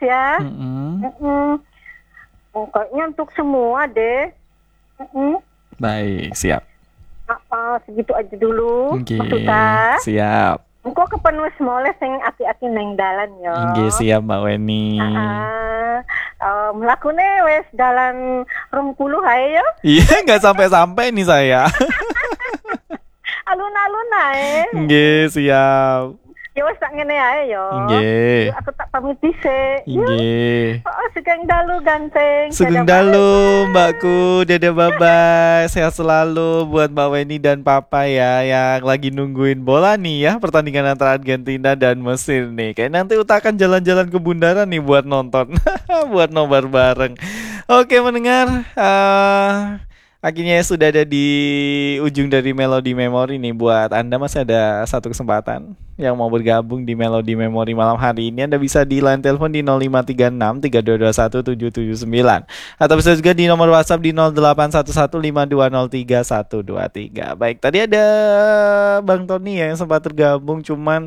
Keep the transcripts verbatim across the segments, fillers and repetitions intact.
ya. Mm-mm. Mm-mm. Pokoknya untuk semua deh. Mm-mm. Baik, siap. Uh, segitu aja dulu. Oke, Maksudnya, siap. engko kepenuh semoleh sing ati-ati neng dalan yo. Oke, siap Mbak Weni. Heeh. Uh, mlakune wis dalan rong puluh ae yo. Iya, nggak sampai-sampai nih saya. Alun-alun ae. Oke, siap. Ya wis tak ngene ae yo. Nggih. Yuk, aku tak pamit dhisik. Yuk. Nggih. Oh, sugeng dalu ganteng. Sugeng Dadah, dalu bye. Mbakku. Dadah, bye-bye. Sehat selalu buat Mbak Weni dan Papa ya, yang lagi nungguin bola nih ya, pertandingan antara Argentina dan Mesir nih. Kayak nanti Uta akan jalan-jalan ke bundaran nih buat nonton. Buat nobar bareng. Oke mendengar, uh, akhirnya sudah ada di ujung dari Melodi Memory nih. Buat Anda masih ada satu kesempatan yang mau bergabung di Melodi Memory malam hari ini. Anda bisa di line telepon di nol lima tiga enam tiga dua dua satu tujuh tujuh sembilan, atau bisa juga di nomor WhatsApp di nol delapan satu satu lima dua nol tiga satu dua tiga. Baik, tadi ada Bang Tony ya yang sempat tergabung, cuman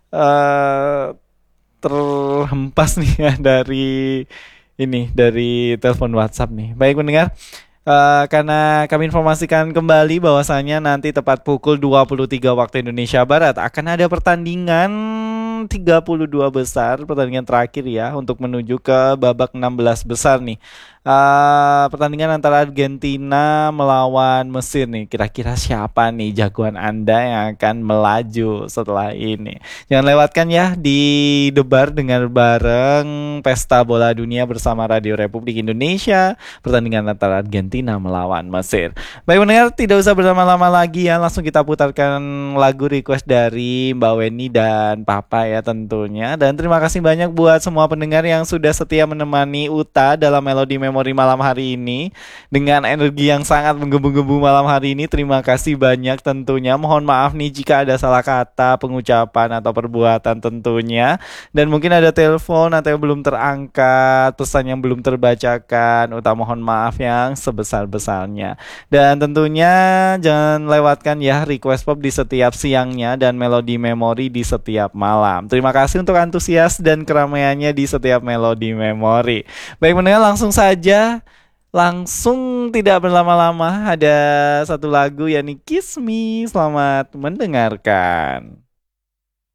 uh, terhempas nih ya dari ini dari telepon WhatsApp nih. Baik mendengar, Uh, karena kami informasikan kembali bahwasanya nanti tepat pukul dua puluh tiga waktu Indonesia Barat akan ada pertandingan tiga puluh dua besar, pertandingan terakhir ya untuk menuju ke babak enam belas besar nih. Uh, pertandingan antara Argentina melawan Mesir nih. Kira-kira siapa nih jagoan Anda yang akan melaju setelah ini? Jangan lewatkan ya di Debar dengan bareng Pesta Bola Dunia bersama Radio Republik Indonesia, pertandingan antara Argentina melawan Mesir. Baik mendengar, tidak usah berlama-lama lagi ya, langsung kita putarkan lagu request dari Mbak Weni dan Papa ya tentunya. Dan terima kasih banyak buat semua pendengar yang sudah setia menemani Uta dalam Melodi Memori malam hari ini dengan energi yang sangat menggebu-gebu malam hari ini. Terima kasih banyak tentunya. Mohon maaf nih jika ada salah kata, pengucapan atau perbuatan tentunya. Dan mungkin ada telepon atau yang belum terangkat, pesan yang belum terbacakan. Uta mohon maaf yang sebesar-besarnya. Dan tentunya jangan lewatkan ya request pop di setiap siangnya dan Melodi Memory di setiap malam. Terima kasih untuk antusias dan keramaiannya di setiap Melodi Memory. Baik mendengar, langsung saja Langsung tidak berlama-lama ada satu lagu yakni Kiss Me. Selamat mendengarkan.